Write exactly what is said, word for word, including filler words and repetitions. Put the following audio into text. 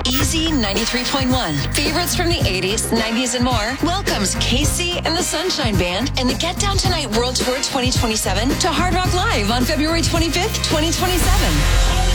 Easy ninety-three point one. Favorites from the eighties, nineties, and more welcomes Casey and the Sunshine Band and the Get Down Tonight World Tour twenty twenty-seven to Hard Rock Live on February twenty-fifth, twenty twenty-seven.